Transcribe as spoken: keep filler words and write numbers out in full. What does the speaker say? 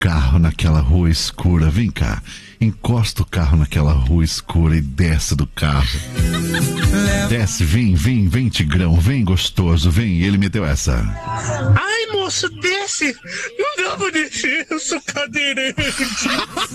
carro naquela rua escura. Vem cá, encosta o carro naquela rua escura e desce do carro. Desce, vem, vem, vem, Tigrão, vem, gostoso, vem. E ele meteu essa. Ai, moço, desce. Não dá pra descer, eu sou cadeirante.